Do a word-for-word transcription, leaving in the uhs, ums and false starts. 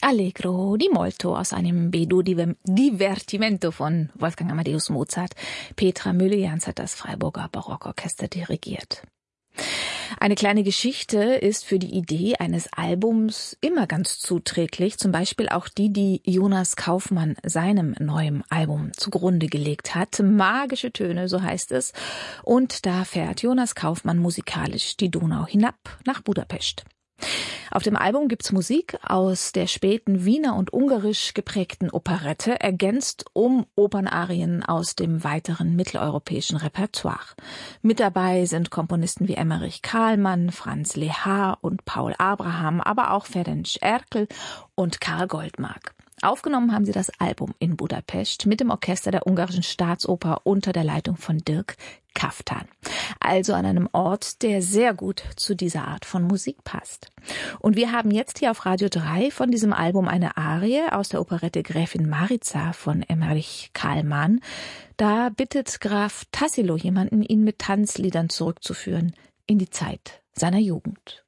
Allegro di molto aus einem B-Dur Divertimento von Wolfgang Amadeus Mozart. Petra Müllejans hat das Freiburger Barockorchester dirigiert. Eine kleine Geschichte ist für die Idee eines Albums immer ganz zuträglich, zum Beispiel auch die, die Jonas Kaufmann seinem neuen Album zugrunde gelegt hat. Magische Töne, so heißt es. Und da fährt Jonas Kaufmann musikalisch die Donau hinab nach Budapest. Auf dem Album gibt's Musik aus der späten Wiener und ungarisch geprägten Operette, ergänzt um Opernarien aus dem weiteren mitteleuropäischen Repertoire. Mit dabei sind Komponisten wie Emmerich Kahlmann, Franz Lehár und Paul Abraham, aber auch Ferenc Erkel und Karl Goldmark. Aufgenommen haben sie das Album in Budapest mit dem Orchester der Ungarischen Staatsoper unter der Leitung von Dirk Kaftan. Also an einem Ort, der sehr gut zu dieser Art von Musik passt. Und wir haben jetzt hier auf Radio drei von diesem Album eine Arie aus der Operette Gräfin Mariza von Emmerich Kahlmann. Da bittet Graf Tassilo jemanden, ihn mit Tanzliedern zurückzuführen in die Zeit seiner Jugend.